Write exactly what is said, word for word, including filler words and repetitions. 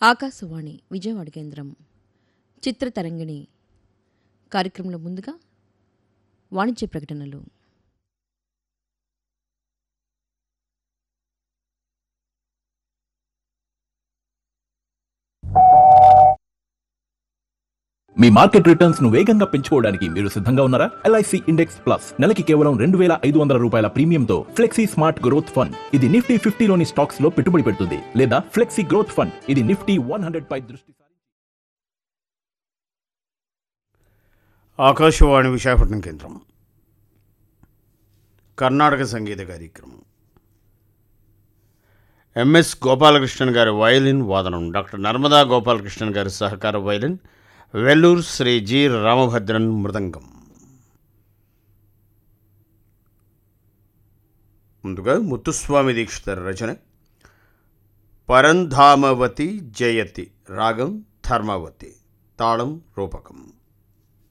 ఆకాశవాణి విజయవాడ కేంద్రం చిత్రతరంగిణి కార్యక్రమంలో ముందుగా వాణిజ్య ప్రకటనలు. మీ మార్కెట్ రిటర్న్స్ ను వేగంగా పెంచుకోవడానికి మీరు సిద్ధంగా ఉన్నారా? ఎల్ఐసి ఇండెక్స్ ప్లస్ నెలకి కేవలం రెండు వేల ఐదు వందల రూపాయల ప్రీమియంతో ఫ్లెక్సీ స్మార్ట్ గ్రోత్ ఫండ్. ఇది నిఫ్టీ ఫిఫ్టీలోని స్టాక్స్ లో పెట్టుబడి పెడుతుంది, లేదా ఫ్లెక్సీ గ్రోత్ ఫండ్. ఇది నిఫ్టీ వన్ హండ్రెడ్ పై దృష్టి. ఆకాశవాణి విశాఖపట్నం కేంద్రం కర్ణాటక సంగీత కార్యక్రమం. ఎంఎస్ గోపాలకృష్ణన్ గారి వయలిన్ వాదనం, డాక్టర్ నర్మదా గోపాలకృష్ణన్ గారి సహకార వయలిన్, వెల్లూరు శ్రీ జి రామభద్రన్ మృదంగం. ముందుగా ముత్తుస్వామి దీక్షితర్ రచన పరంధామవతి జయతి, రాగం ధర్మవతి, తాళం రూపకం.